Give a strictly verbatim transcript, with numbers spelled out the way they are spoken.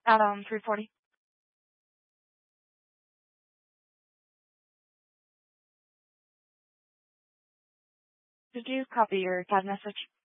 Adam three forty. Did you copy your C A D message?